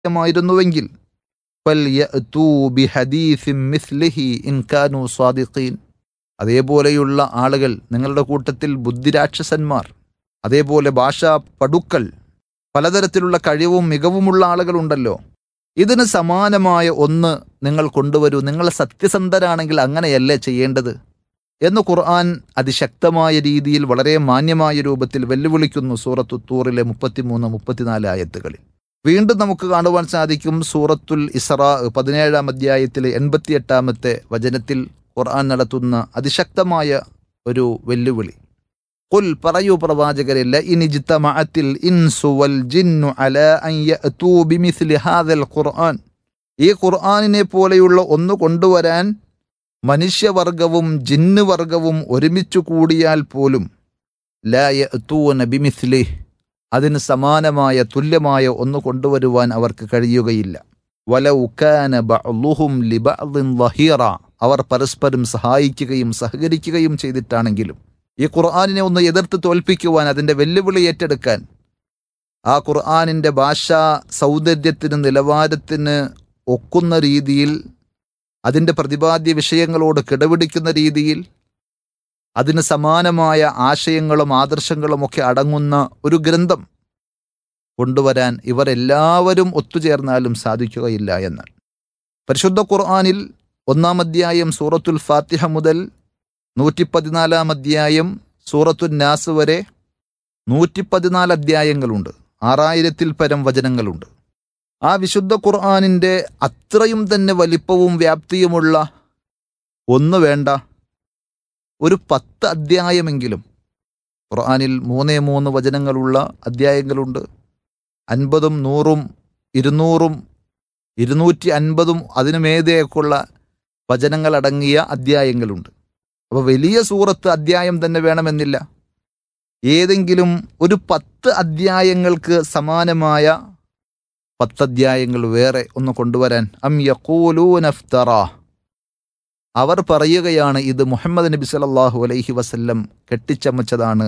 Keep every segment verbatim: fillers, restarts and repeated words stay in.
ായിരുന്നുവെങ്കിൽ ഫൽയഅ്തൂ ബിഹദീസിൻ മിസ്ലിഹി in കാനൂ സ്വാദിഖീൻ. അതേപോലെയുള്ള ആളുകൾ നിങ്ങളുടെ കൂട്ടത്തിൽ ബുദ്ധിരാക്ഷസന്മാർ, അതേപോലെ ഭാഷാ പടുക്കൾ, പലതരത്തിലുള്ള കഴിവും മികവുമുള്ള ആളുകളുണ്ടല്ലോ, ഇതിന് സമാനമായ ഒന്ന് നിങ്ങൾ കൊണ്ടുവരൂ. നിങ്ങൾ സത്യസന്ധരാണെങ്കിൽ അങ്ങനെയല്ലേ ചെയ്യേണ്ടത് എന്ന് ഖുർആൻ അതിശക്തമായ രീതിയിൽ വളരെ മാന്യമായ രൂപത്തിൽ വെല്ലുവിളിക്കുന്നു സൂറത്തു തൂറിലെ മുപ്പത്തിമൂന്ന് മുപ്പത്തിനാല് ആയത്തുകളിൽ. വീണ്ടും നമുക്ക് കാണുവാൻ സാധിക്കും സൂറത്തുൽ ഇസ്രാ പതിനേഴാം അധ്യായത്തിലെ എൺപത്തിയെട്ടാമത്തെ വചനത്തിൽ ഖുർആൻ നടത്തുന്ന അതിശക്തമായ ഒരു വെല്ലുവിളി. ഖുൽ, പറയൂ പ്രവാചകരെ, ലഇൻ ഇജ്തമഅത്തിൽ ഇൻസു വൽ ജിന്നു അലാ അൻ യഅതൂ ബിമിസ്ലി ഹാദൽ ഖുർആൻ. ഈ ഖുർആനിനെ പോലെയുള്ള ഒന്ന് കൊണ്ടുവരാൻ മനുഷ്യവർഗവും ജിന്ന് വർഗവും ഒരുമിച്ചു കൂടിയാൽ പോലും ലാ യഅതൂന ബിമിസ്ലിഹി, അതിന് സമാനമായ തുല്യമായ ഒന്ന് കൊണ്ടുവരുവാൻ അവർക്ക് കഴിയുകയില്ല. വലൗ കാന ബഅ്ളുഹും ലിബഅ്ളിൻ ളഹീറ, അവർ പരസ്പരം സഹായിക്കുകയും സഹകരിക്കുകയും ചെയ്തിട്ടാണെങ്കിലും ഈ ഖുർആനിനെ ഒന്ന് എതിർത്ത് തോൽപ്പിക്കുവാൻ, അതിൻ്റെ വെല്ലുവിളി ഏറ്റെടുക്കാൻ, ആ ഖുർആനിൻ്റെ ഭാഷാ സൗന്ദര്യത്തിന് നിലവാരത്തിന് ഒക്കുന്ന രീതിയിൽ, അതിൻ്റെ പ്രതിപാദ്യ വിഷയങ്ങളോട് കിടപിടിക്കുന്ന രീതിയിൽ, അതിന് സമാനമായ ആശയങ്ങളും ആദർശങ്ങളും ഒക്കെ അടങ്ങുന്ന ഒരു ഗ്രന്ഥം കൊണ്ടുവരാൻ ഇവരെല്ലാവരും ഒത്തുചേർന്നാലും സാധിക്കുകയില്ല എന്ന്. പരിശുദ്ധ ഖുർആനിൽ ഒന്നാം അധ്യായം സൂറത്തുൽ ഫാത്തിഹ മുതൽ നൂറ്റി പതിനാലാം അധ്യായം സൂറത്തുൽ നാസ് വരെ നൂറ്റി പതിനാല് അധ്യായങ്ങളുണ്ട്. ആറായിരത്തിൽ പരം വചനങ്ങളുണ്ട്. ആ വിശുദ്ധ ഖുർആനിൻ്റെ അത്രയും തന്നെ വലിപ്പവും വ്യാപ്തിയുമുള്ള ഒന്ന് വേണ്ട, ഒരു പത്ത് അധ്യായമെങ്കിലും. ഖുർആനിൽ മൂന്നേ മൂന്ന് വചനങ്ങളുള്ള അധ്യായങ്ങളുണ്ട്. അൻപതും നൂറും ഇരുന്നൂറും ഇരുന്നൂറ്റി അൻപതും അതിനുമേതെയൊക്കെയുള്ള വചനങ്ങളടങ്ങിയ അധ്യായങ്ങളുണ്ട്. അപ്പോൾ വലിയ സൂറത്ത് അധ്യായം തന്നെ വേണമെന്നില്ല. ഏതെങ്കിലും ഒരു പത്ത് അധ്യായങ്ങൾക്ക് സമാനമായ പത്തധ്യായങ്ങൾ വേറെ ഒന്ന് കൊണ്ടുവരാൻ. അം യഖൂലൂന ഇഫ്തറാ, അവർ പറയുകയാണ് ഇത് മുഹമ്മദ് നബി സല്ലല്ലാഹു അലൈഹി വസല്ലം കെട്ടിച്ചമച്ചതാണ്,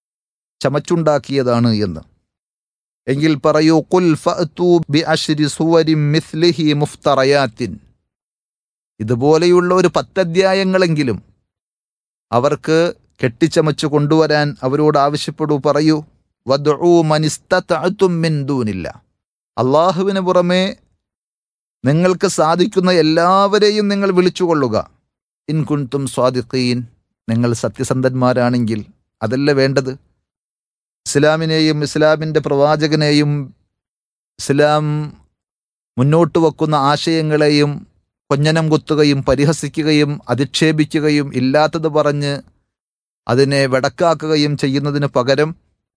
ചമച്ചുണ്ടാക്കിയതാണ് എന്ന്. എങ്കിൽ പറയൂ, ഖുൽ ഫഅ്തൂ ബിഅശ്രി സുവരിൻ മിസ്ലിഹി മുഫ്തറയാത്തിൻ, ഇതുപോലെയുള്ള ഒരു പത്തധ്യായങ്ങളെങ്കിലും അവർക്ക് കെട്ടിച്ചമച്ചു കൊണ്ടുവരാൻ അവരോട് ആവശ്യപ്പെടൂ. പറയൂ, വദ്ഉ മനിസ്തതഅതും മിൻ ദൂനില്ലാ, അള്ളാഹുവിന് പുറമേ നിങ്ങൾക്ക് സാധിക്കുന്ന എല്ലാവരെയും നിങ്ങൾ വിളിച്ചുകൊള്ളുക. ഇൻ കുൻതും സ്വാദിഖീൻ, നിങ്ങൾ സത്യസന്ധന്മാരാണെങ്കിൽ. അതല്ല വേണ്ടത്. ഇസ്ലാമിനെയും ഇസ്ലാമിൻ്റെ പ്രവാചകനെയും ഇസ്ലാം മുന്നോട്ട് വെക്കുന്ന ആശയങ്ങളെയും കൊഞ്ഞനം കുത്തുകയും പരിഹസിക്കുകയും അധിക്ഷേപിക്കുകയും ഇല്ലാത്തത് പറഞ്ഞ് അതിനെ വെടക്കാക്കുകയും ചെയ്യുന്നതിന് പകരം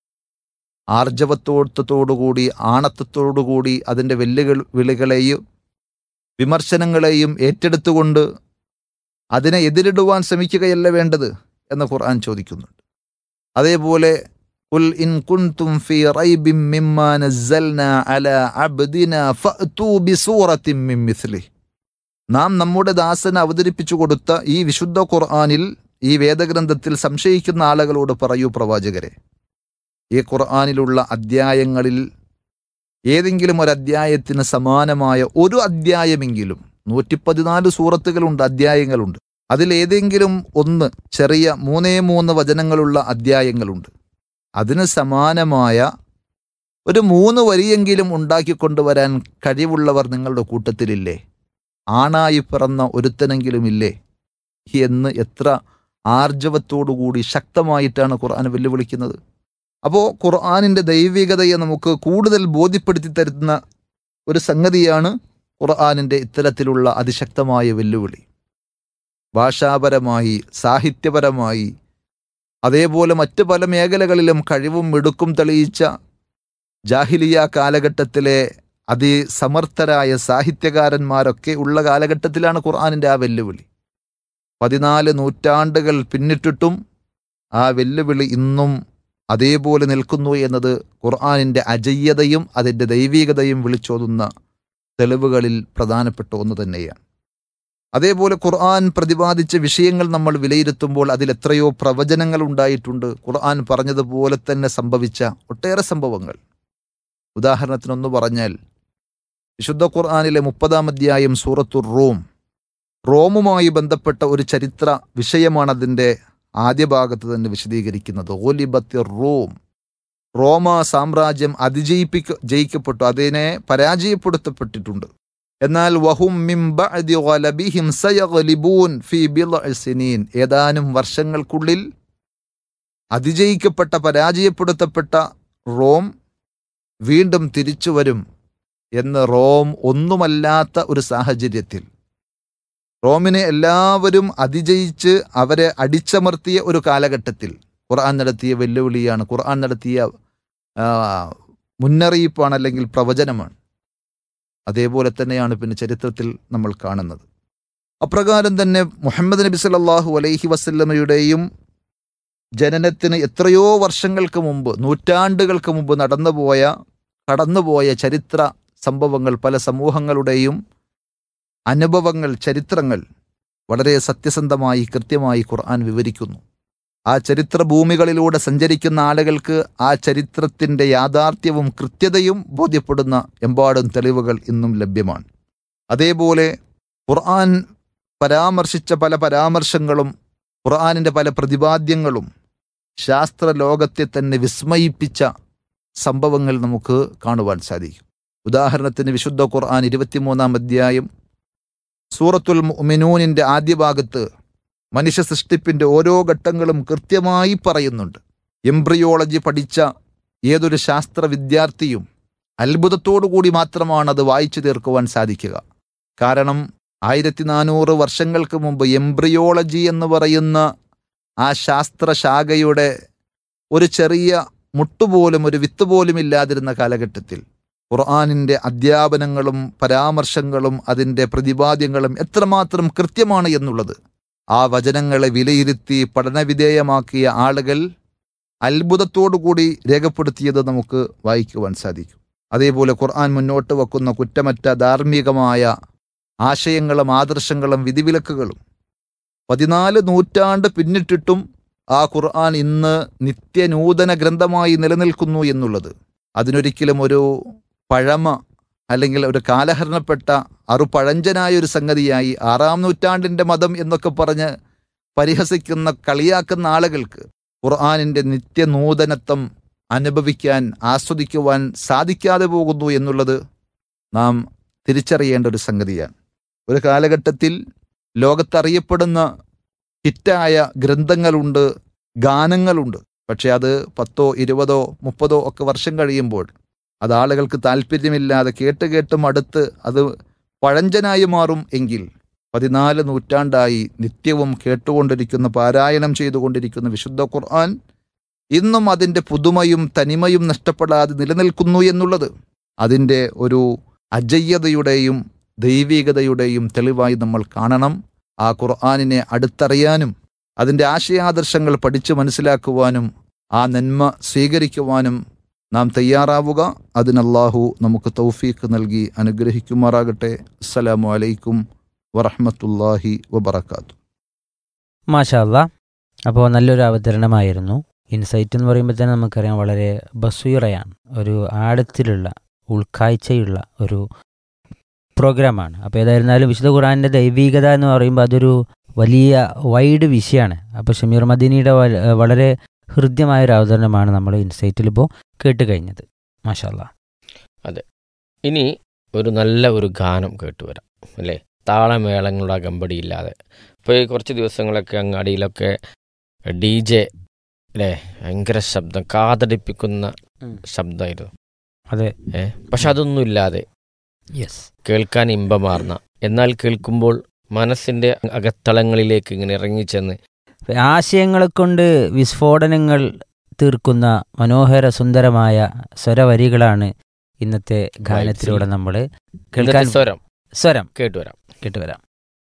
ആർജവത്തോടത്തോടുകൂടി ആണത്തത്തോടുകൂടി അതിൻ്റെ വെല്ലുവിളികളെയും വിമർശനങ്ങളെയും ഏറ്റെടുത്തുകൊണ്ട് അതിനെ എതിരിടുവാൻ ശ്രമിക്കുകയല്ല വേണ്ടത് എന്ന് ഖുർആൻ ചോദിക്കുന്നുണ്ട്. അതേപോലെ ഖുൽ ഇൻ കുൻതും ഫീ റൈബിൻ മിമ്മാ നസ്സൽനാ അലാ അബ്ദിനാ ഫഅ്തൂ ബിസൂറത്തിൻ മിൻ മിസ്ലിഹി, നാം നമ്മുടെ ദാസന് അവതരിപ്പിച്ചു കൊടുത്ത ഈ വിശുദ്ധ ഖുർആനിൽ, ഈ വേദഗ്രന്ഥത്തിൽ സംശയിക്കുന്ന ആളുകളോട് പറയൂ പ്രവാചകരെ, ഈ ഖുർആനിലുള്ള അധ്യായങ്ങളിൽ ഏതെങ്കിലും ഒരു അധ്യായത്തിന് സമാനമായ ഒരു അധ്യായമെങ്കിലും, നൂറ്റി പതിനാല് സൂറത്തുകളുണ്ട്, അധ്യായങ്ങളുണ്ട്, അതിലേതെങ്കിലും ഒന്ന്, ചെറിയ മൂന്നേ മൂന്ന് വചനങ്ങളുള്ള അധ്യായങ്ങളുണ്ട്, അതിന് സമാനമായ ഒരു മൂന്ന് വരിയെങ്കിലും ഉണ്ടാക്കിക്കൊണ്ടുവരാൻ കഴിവുള്ളവർ നിങ്ങളുടെ കൂട്ടത്തിലില്ലേ? ആണായി പിറന്ന ഒരുത്തനെങ്കിലും ഇല്ലേ എന്ന് എത്ര ആർജവത്തോടുകൂടി ശക്തമായിട്ടാണ് ഖുർആൻ വെല്ലുവിളിക്കുന്നത്. അപ്പോൾ ഖുർആനിൻ്റെ ദൈവികതയെ നമുക്ക് കൂടുതൽ ബോധ്യപ്പെടുത്തി തരുന്ന ഒരു സംഗതിയാണ് ഖുർആനിൻ്റെ ഇത്തരത്തിലുള്ള അതിശക്തമായ വെല്ലുവിളി. ഭാഷാപരമായി, സാഹിത്യപരമായി, അതേപോലെ മറ്റ് പല മേഖലകളിലും കഴിവും മിടുക്കും തെളിയിച്ച ജാഹിലിയ കാലഘട്ടത്തിലെ അതിസമർത്ഥരായ സാഹിത്യകാരന്മാരൊക്കെ ഉള്ള കാലഘട്ടത്തിലാണ് ഖുർആനിൻ്റെ ആ വെല്ലുവിളി. പതിനാല് നൂറ്റാണ്ടുകൾ പിന്നിട്ടിട്ടും ആ വെല്ലുവിളി ഇന്നും അതേപോലെ നിൽക്കുന്നു എന്നത് ഖുർആനിൻ്റെ അജയ്യതയും അതിൻ്റെ ദൈവികതയും വിളിച്ചോതുന്ന തെളിവുകളിൽ പ്രധാനപ്പെട്ട ഒന്ന് തന്നെയാണ്. അതേപോലെ ഖുർആൻ പ്രതിപാദിച്ച വിഷയങ്ങൾ നമ്മൾ വിലയിരുത്തുമ്പോൾ അതിൽ എത്രയോ പ്രവചനങ്ങൾ ഉണ്ടായിട്ടുണ്ട്. ഖുർആൻ പറഞ്ഞതുപോലെ തന്നെ സംഭവിച്ച ഒട്ടേറെ സംഭവങ്ങൾ. ഉദാഹരണത്തിനൊന്ന് പറഞ്ഞാൽ, വിശുദ്ധ ഖുർആനിലെ മുപ്പതാം അധ്യായം സൂറത്തുർ റൂം, റോമുമായി ബന്ധപ്പെട്ട ഒരു ചരിത്ര വിഷയമാണ് അതിൻ്റെ ആദ്യ ഭാഗത്ത് തന്നെ വിശദീകരിക്കുന്നത്. ഗുലിബത്തിർ റൂം, റോമ സാമ്രാജ്യം അതിജയിപ്പിക്ക ജയിക്കപ്പെട്ടു, അതിനെ പരാജയപ്പെടുത്തപ്പെട്ടിട്ടുണ്ട്. എന്നാൽ വഹും മിൻ ബഅദി ഗലബിഹിം സയഗ്ലിബൂൻ ഫീ ബിദ്ഇ സിനീൻ, ഏതാനും വർഷങ്ങൾക്കുള്ളിൽ അതിജയിക്കപ്പെട്ട പരാജയപ്പെടുത്തപ്പെട്ട റോം വീണ്ടും തിരിച്ചു വരും എന്ന് റോം ഒന്നുമല്ലാത്ത ഒരു സാഹചര്യത്തിൽ, റോമിനെ എല്ലാവരും അതിജയിച്ച് അവരെ അടിച്ചമർത്തിയ ഒരു കാലഘട്ടത്തിൽ ഖുർആൻ നടത്തിയ വെല്ലുവിളിയാണ്, ഖുർആൻ നടത്തിയ മുന്നറിയിപ്പാണ്, അല്ലെങ്കിൽ പ്രവചനമാണ്. അതേപോലെ തന്നെയാണ് പിന്നെ ചരിത്രത്തിൽ നമ്മൾ കാണുന്നത്. അപ്രകാരം തന്നെ മുഹമ്മദ് നബി സല്ലല്ലാഹു അലൈഹി വസല്ലമയുടെയും ജനനത്തിന് എത്രയോ വർഷങ്ങൾക്ക് മുമ്പ്, നൂറ്റാണ്ടുകൾക്ക് മുമ്പ് നടന്നുപോയ കടന്നുപോയ ചരിത്ര സംഭവങ്ങൾ, പല സമൂഹങ്ങളുടെയും അനുഭവങ്ങൾ, ചരിത്രങ്ങൾ വളരെ സത്യസന്ധമായി കൃത്യമായി ഖുർആൻ വിവരിക്കുന്നു. ആ ചരിത്ര ഭൂമികളിലൂടെ സഞ്ചരിക്കുന്ന ആളുകൾക്ക് ആ ചരിത്രത്തിൻ്റെ യാഥാർത്ഥ്യവും കൃത്യതയും ബോധ്യപ്പെടുന്ന എമ്പാടും തെളിവുകൾ ഇന്നും ലഭ്യമാണ്. അതേപോലെ ഖുർആൻ പരാമർശിച്ച പല പരാമർശങ്ങളും, ഖുർആനിൻ്റെ പല പ്രതിപാദ്യങ്ങളും ശാസ്ത്ര ലോകത്തെ തന്നെ വിസ്മയിപ്പിച്ച സംഭവങ്ങൾ നമുക്ക് കാണുവാൻ സാധിക്കും. ഉദാഹരണത്തിന് വിശുദ്ധ ഖുർആൻ ഇരുപത്തിമൂന്നാം അധ്യായം സൂറത്തുൽ മുഅ്മിനൂനിൻ്റെ ആദ്യ ഭാഗത്ത് മനുഷ്യ സൃഷ്ടിപ്പിൻ്റെ ഓരോ ഘട്ടങ്ങളും കൃത്യമായി പറയുന്നുണ്ട്. എംബ്രിയോളജി പഠിച്ച ഏതൊരു ശാസ്ത്ര വിദ്യാർത്ഥിയും അത്ഭുതത്തോടു കൂടി മാത്രമാണ് അത് വായിച്ചു തീർക്കുവാൻ സാധിക്കുക. കാരണം ആയിരത്തി നാനൂറ് വർഷങ്ങൾക്ക് മുമ്പ് എംബ്രിയോളജി എന്ന് പറയുന്ന ആ ശാസ്ത്രശാഖയുടെ ഒരു ചെറിയ മുട്ടുപോലും, ഒരു വിത്ത് പോലും ഇല്ലാതിരുന്ന കാലഘട്ടത്തിൽ ഖുർആനിൻ്റെ അധ്യാപനങ്ങളും പരാമർശങ്ങളും അതിൻ്റെ പ്രതിപാദ്യങ്ങളും എത്രമാത്രം കൃത്യമാണ് എന്നുള്ളത് ആ വചനങ്ങളെ വിലയിരുത്തി പഠനവിധേയമാക്കിയ ആളുകൾ അത്ഭുതത്തോടുകൂടി രേഖപ്പെടുത്തിയത് നമുക്ക് വായിക്കുവാൻ സാധിക്കും. അതേപോലെ ഖുർആൻ മുന്നോട്ട് വെക്കുന്ന കുറ്റമറ്റ ധാർമ്മികമായ ആശയങ്ങളും ആദർശങ്ങളും വിധിവിലക്കുകളും പതിനാല് നൂറ്റാണ്ട് പിന്നിട്ടിട്ടും ആ ഖുർആൻ ഇന്ന് നിത്യനൂതന ഗ്രന്ഥമായി നിലനിൽക്കുന്നു എന്നുള്ളത് അതിനൊരിക്കലും ഒരു പഴമ അല്ലെങ്കിൽ ഒരു കാലഹരണപ്പെട്ട അറുപഴഞ്ചനായ ഒരു സംഗതിയായി ആറാം നൂറ്റാണ്ടിൻ്റെ മതം എന്നൊക്കെ പറഞ്ഞ് പരിഹസിക്കുന്ന, കളിയാക്കുന്ന ആളുകൾക്ക് ഖുർആനിൻ്റെ നിത്യനൂതനത്വം അനുഭവിക്കാൻ, ആസ്വദിക്കുവാൻ സാധിക്കാതെ പോകുന്നു എന്നുള്ളത് നാം തിരിച്ചറിയേണ്ട ഒരു സംഗതിയാണ്. ഒരു കാലഘട്ടത്തിൽ ലോകത്തറിയപ്പെടുന്ന ഹിറ്റായ ഗ്രന്ഥങ്ങളുണ്ട്, ഗാനങ്ങളുണ്ട്. പക്ഷെ അത് പത്തോ ഇരുപതോ മുപ്പതോ ഒക്കെ വർഷം കഴിയുമ്പോൾ അത് ആളുകൾക്ക് താല്പര്യമില്ലാതെ കേട്ട് കേട്ടും അടുത്ത് അത് പഴഞ്ചനായി മാറും. എങ്കിൽ പതിനാല് നൂറ്റാണ്ടായി നിത്യവും കേട്ടുകൊണ്ടിരിക്കുന്ന, പാരായണം ചെയ്തുകൊണ്ടിരിക്കുന്ന വിശുദ്ധ ഖുർആൻ ഇന്നും അതിൻ്റെ പുതുമയും തനിമയും നഷ്ടപ്പെടാതെ നിലനിൽക്കുന്നു എന്നുള്ളത് അതിൻ്റെ ഒരു അജയ്യതയുടെയും ദൈവികതയുടെയും തെളിവായി നമ്മൾ കാണണം. ആ ഖുർആനിനെ അടുത്തറിയാനും അതിൻ്റെ ആശയാദർശങ്ങൾ പഠിച്ചു മനസ്സിലാക്കുവാനും ആ നന്മ സ്വീകരിക്കുവാനും നാം തയ്യാറാവുക. അതിന് അല്ലാഹു നമുക്ക് തൗഫീഖ് നൽകി അനുഗ്രഹിക്കുമാറാകട്ടെ. അസ്സലാമു അലൈക്കും വറഹ്മത്തുള്ളാഹി വബറകാതുഹു. മാഷാ അല്ലാ. അപ്പോൾ നല്ലൊരു അവതരണമായിരുന്നു. ഇൻസൈറ്റ് എന്ന് പറയുമ്പോൾ തന്നെ നമുക്കറിയാം വളരെ ബസീറയാണ്, ഒരു ആഴത്തിലുള്ള ഉൾക്കാഴ്ചയുള്ള ഒരു പ്രോഗ്രാമാണ്. അപ്പോൾ ഏതായിരുന്നാലും വിശുദ്ധ ഖുർആനിൻ്റെ ദൈവികത എന്ന് പറയുമ്പോൾ അതൊരു വലിയ വൈഡ് വിഷയമാണ്. അപ്പോൾ ഷമീർ മദീനിയുടെ വളരെ ഹൃദ്യമായൊരു അവതരണമാണ് നമ്മൾ ഇൻസൈറ്റിൽ ഇപ്പോൾ കേട്ട് കഴിഞ്ഞത്. മാഷാ അല്ലാ. അതെ, ഇനി ഒരു നല്ല ഒരു ഗാനം കേട്ടുവരാം അല്ലേ, താളമേളങ്ങളുടെ അകമ്പടിയില്ലാതെ. ഇപ്പോൾ ഈ കുറച്ച് ദിവസങ്ങളൊക്കെ അങ്ങാടിയിലൊക്കെ ഡി ജെ അല്ലേ, ഭയങ്കര ശബ്ദം, കാതടിപ്പിക്കുന്ന ശബ്ദമായിരുന്നു. അതെ, ഏ പക്ഷെ അതൊന്നും ഇല്ലാതെ യെസ്, കേൾക്കാൻ ഇമ്പമാർന്ന, എന്നാൽ കേൾക്കുമ്പോൾ മനസ്സിൻ്റെ അകത്തളങ്ങളിലേക്ക് ഇങ്ങനെ ഇറങ്ങിച്ചെന്ന് ആശയങ്ങളെ കൊണ്ട് വിസ്ഫോടനങ്ങൾ തീർക്കുന്ന മനോഹര സുന്ദരമായ സ്വരവരികളാണ് ഇന്നത്തെ ഗാനത്തിലൂടെ നമ്മൾ കേൾക്കാൻ സ്വരം സ്വരം കേട്ടുവരാം കേട്ടുവരാം.